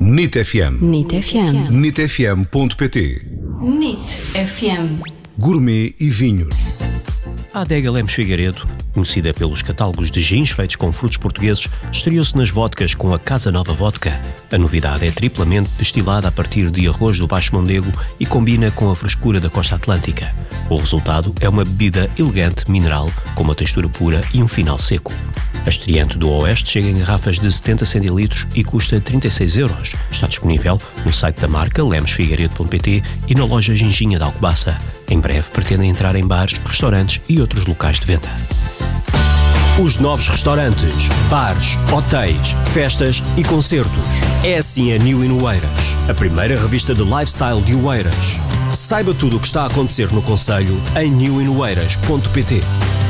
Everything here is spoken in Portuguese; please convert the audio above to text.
NIT FM. NIT FM. NITfm.pt. NIT FM. Gourmet e vinhos. A Adega Lemos Figueiredo, conhecida pelos catálogos de gins feitos com frutos portugueses, estreou-se nas vodkas com a Casa Nova Vodka. A novidade é triplamente destilada a partir de arroz do Baixo Mondego e combina com a frescura da costa atlântica. O resultado é uma bebida elegante, mineral, com uma textura pura e um final seco. A estreante do Oeste chega em garrafas de 70 centilitros e custa 36 euros. Está disponível no site da marca lemosfigueiredo.pt e na loja Ginginha de Alcobaça. Em breve pretendem entrar em bares, restaurantes e outros locais de venda. Os novos restaurantes, bares, hotéis, festas e concertos. É assim a New in Oeiras, a primeira revista de lifestyle de Oeiras. Saiba tudo o que está a acontecer no concelho em newinoeiras.pt.